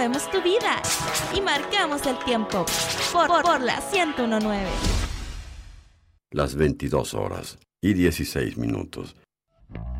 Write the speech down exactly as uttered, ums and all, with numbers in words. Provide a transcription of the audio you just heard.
movemos tu vida y marcamos el tiempo por, por, por la ciento uno punto nueve. Las veintidós horas y dieciséis minutos.